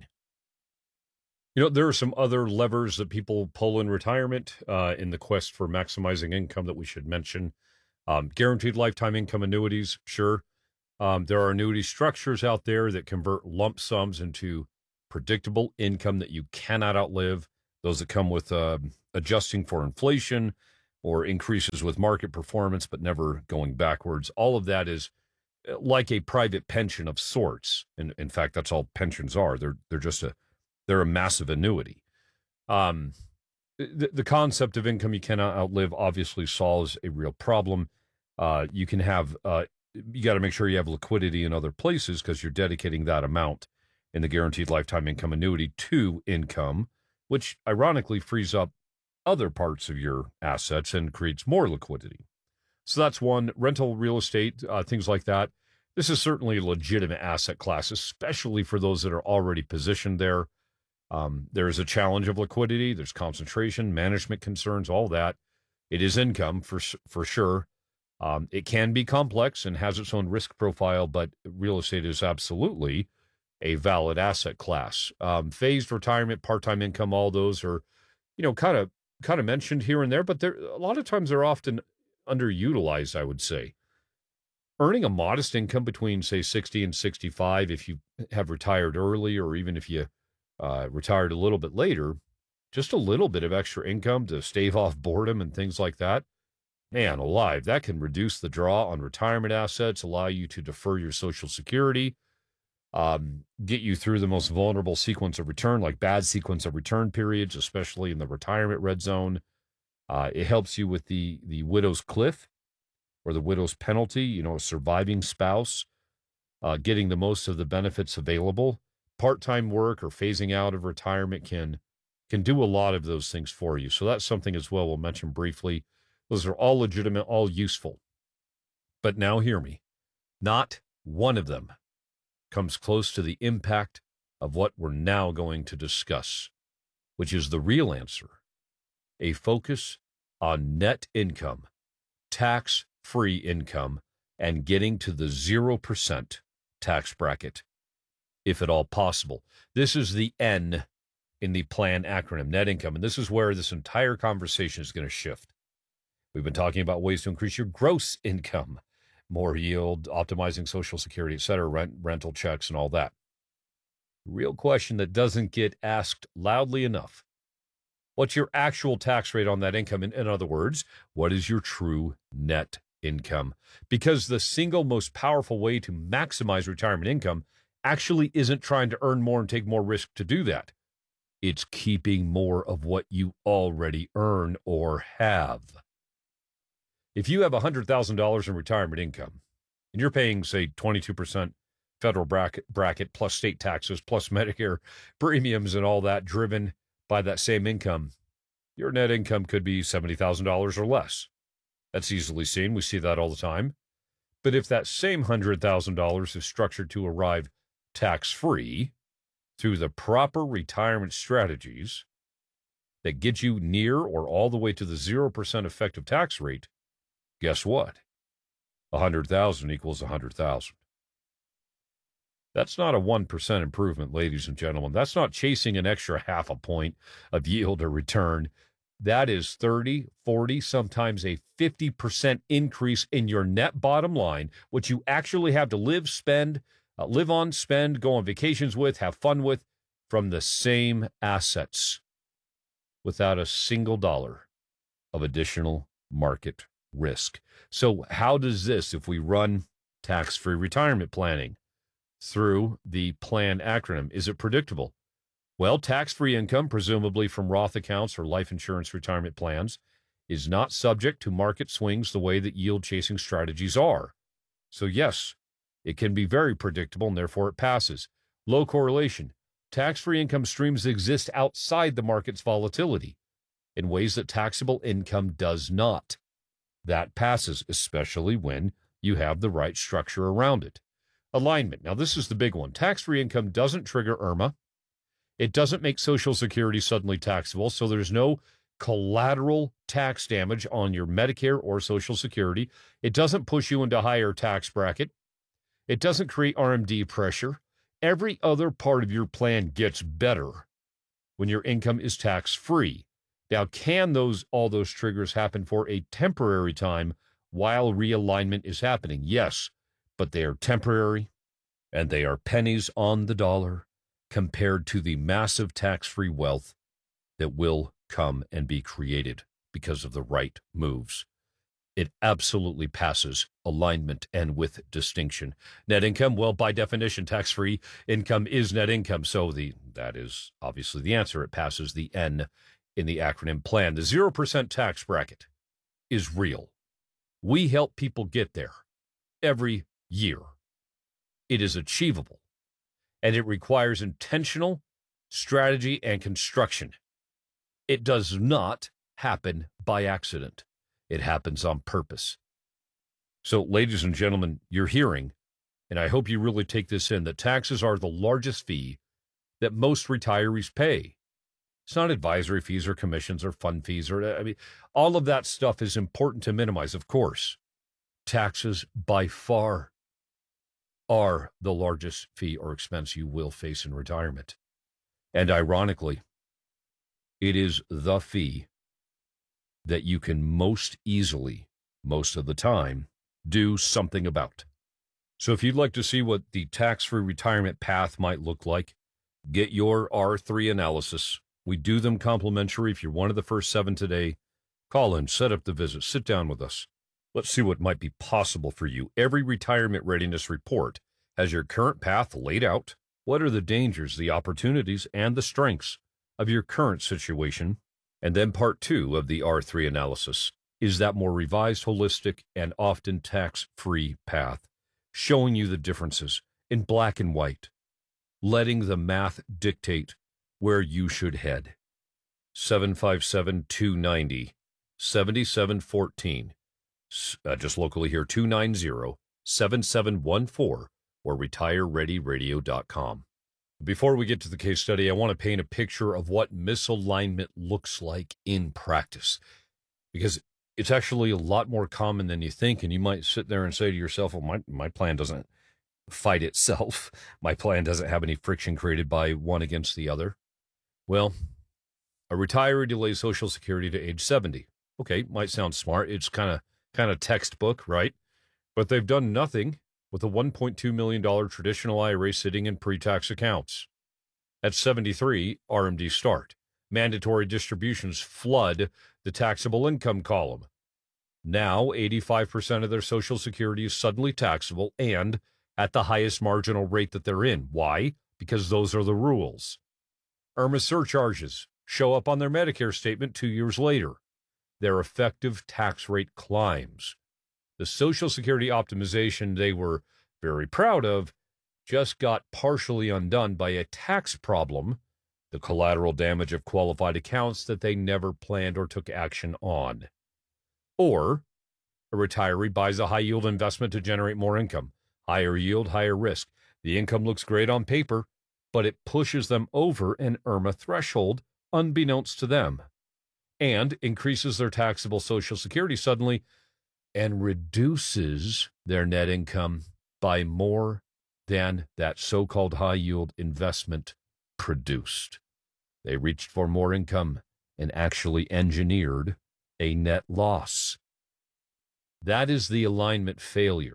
You know, there are some other levers that people pull in retirement uh, in the quest for maximizing income that we should mention. Um, guaranteed lifetime income annuities, sure. Um, there are annuity structures out there that convert lump sums into predictable income that you cannot outlive. Those that come with uh, adjusting for inflation or increases with market performance, but never going backwards. All of that is like a private pension of sorts. And in fact, that's all pensions are. They're they're just a they're a massive annuity. Um, the, the concept of income you cannot outlive obviously solves a real problem. Uh, you can have uh, you got to make sure you have liquidity in other places because you're dedicating that amount in the guaranteed lifetime income annuity to income, which ironically frees up other parts of your assets and creates more liquidity. So that's one. Rental real estate, uh, things like that. This is certainly a legitimate asset class, especially for those that are already positioned there. Um, there is a challenge of liquidity. There's concentration, management concerns, all that. It is income for for sure. Um, it can be complex and has its own risk profile, but real estate is absolutely a valid asset class. Um, phased retirement, part-time income, all those are, you know, kind of kind of mentioned here and there, but they're a lot of times they're often underutilized, I would say. Earning a modest income between, say, sixty and sixty-five, if you have retired early, or even if you uh, retired a little bit later, just a little bit of extra income to stave off boredom and things like that. Man alive, that can reduce the draw on retirement assets, allow you to defer your Social Security, um, get you through the most vulnerable sequence of return, like bad sequence of return periods, especially in the retirement red zone. Uh, it helps you with the, the widow's cliff or the widow's penalty, you know, a surviving spouse, uh, getting the most of the benefits available. Part-time work or phasing out of retirement can, can do a lot of those things for you. So that's something as well we'll mention briefly. Those are all legitimate, all useful. But now hear me. Not one of them comes close to the impact of what we're now going to discuss, which is the real answer. A focus on net income, tax-free income, and getting to the zero percent tax bracket, if at all possible. This is the N in the PLAN acronym, net income, and this is where this entire conversation is going to shift. We've been talking about ways to increase your gross income, more yield, optimizing Social Security, et cetera, rent, rental checks, and all that. Real question that doesn't get asked loudly enough. What's your actual tax rate on that income? In, in other words, what is your true net income? Because the single most powerful way to maximize retirement income actually isn't trying to earn more and take more risk to do that. It's keeping more of what you already earn or have. If you have one hundred thousand dollars in retirement income and you're paying, say, twenty-two percent federal bracket, bracket plus state taxes plus Medicare premiums and all that driven by that same income, your net income could be seventy thousand dollars or less. That's easily seen. We see that all the time. But if that same one hundred thousand dollars is structured to arrive tax-free through the proper retirement strategies that get you near or all the way to the zero percent effective tax rate, guess what? one hundred thousand equals one hundred thousand. That's not a one percent improvement, ladies and gentlemen. That's not chasing an extra half a point of yield or return. That is thirty, forty, sometimes a fifty percent increase in your net bottom line, which you actually have to live, spend, uh, live on, spend, go on vacations with, have fun with, from the same assets without a single dollar of additional market risk. So how does this, if we run tax-free retirement planning through the PLAN acronym, is it predictable? Well, tax-free income, presumably from Roth accounts or life insurance retirement plans, is not subject to market swings the way that yield-chasing strategies are. So yes, it can be very predictable, and therefore it passes. Low correlation. Tax-free income streams exist outside the market's volatility in ways that taxable income does not. that passes, especially when you have the right structure around it. Alignment. Now, this is the big one. Tax-free income doesn't trigger IRMA. It doesn't make Social Security suddenly taxable, so there's no collateral tax damage on your Medicare or Social Security. It doesn't push you into a higher tax bracket. It doesn't create R M D pressure. Every other part of your plan gets better when your income is tax-free. Now, can those all those triggers happen for a temporary time while realignment is happening? Yes, but they are temporary, and they are pennies on the dollar compared to the massive tax-free wealth that will come and be created because of the right moves. It absolutely passes alignment and with distinction. Net income, well, by definition, tax-free income is net income. So the that is obviously the answer. It passes the N in the acronym plan. The zero percent tax bracket is real. We help people get there every year. It is achievable, and it requires intentional strategy and construction. It does not happen by accident. It happens on purpose. So, ladies and gentlemen, you're hearing, and I hope you really take this in, that taxes are the largest fee that most retirees pay. It's not advisory fees or commissions or fund fees, or, I mean, all of that stuff is important to minimize, of course. Taxes, by far, are the largest fee or expense you will face in retirement. And ironically, it is the fee that you can most easily, most of the time, do something about. So if you'd like to see what the tax-free retirement path might look like, get your R three analysis. We do them complimentary. If you're one of the first seven today, call in, set up the visit, sit down with us. Let's see what might be possible for you. Every retirement readiness report has your current path laid out. What are the dangers, the opportunities, and the strengths of your current situation? And then part two of the R three analysis is that more revised, holistic, and often tax-free path, showing you the differences in black and white, letting the math dictate where you should head. seven five seven, two nine zero, seven seven one four, uh, just locally here, two nine zero, seven seven one four, or retire ready radio dot com. Before we get to the case study, I want to paint a picture of what misalignment looks like in practice, because it's actually a lot more common than you think, and you might sit there and say to yourself, well, my, my plan doesn't fight itself. My plan doesn't have any friction created by one against the other. Well, a retiree delays Social Security to age seventy. Okay, might sound smart. It's kind of kind of textbook, right? But they've done nothing with a one point two million dollars traditional I R A sitting in pre-tax accounts. At seventy-three, R M D start. Mandatory distributions flood the taxable income column. Now, eighty-five percent of their Social Security is suddenly taxable and at the highest marginal rate that they're in. Why? Because those are the rules. IRMA surcharges show up on their Medicare statement two years later. Their effective tax rate climbs. The Social Security optimization they were very proud of just got partially undone by a tax problem, the collateral damage of qualified accounts that they never planned or took action on. Or a retiree buys a high-yield investment to generate more income. Higher yield, higher risk. The income looks great on paper, but it pushes them over an IRMA threshold unbeknownst to them and increases their taxable Social Security suddenly and reduces their net income by more than that so-called high-yield investment produced. They reached for more income and actually engineered a net loss. That is the alignment failure.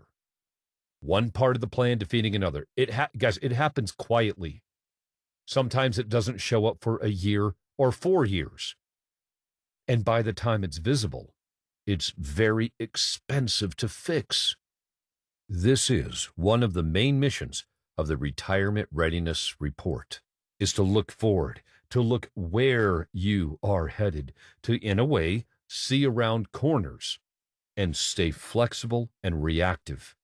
One part of the plan defeating another. It ha- guys, it happens quietly. Sometimes it doesn't show up for a year or four years. And by the time it's visible, it's very expensive to fix. This is one of the main missions of the Retirement Readiness Report, is to look forward, to look where you are headed, to, in a way, see around corners and stay flexible and reactive.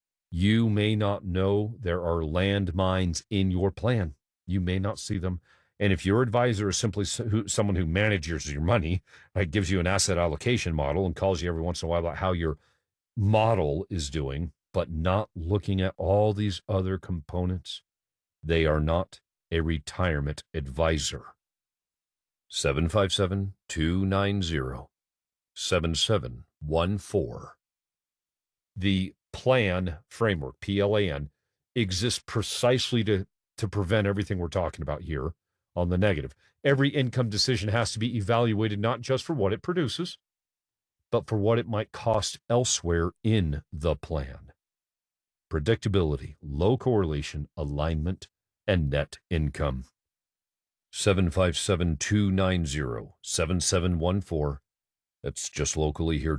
You may not know there are landmines in your plan. You may not see them. And if your advisor is simply who, someone who manages your money, right, gives you an asset allocation model and calls you every once in a while about how your model is doing, but not looking at all these other components, they are not a retirement advisor. seven five seven, two nine zero, seven seven one four. The plan framework, P L A N, exists precisely to, to prevent everything we're talking about here on the negative. Every income decision has to be evaluated not just for what it produces, but for what it might cost elsewhere in the plan. Predictability, low correlation, alignment, and net income. seven five seven, two nine zero, seven seven one four. That's just locally here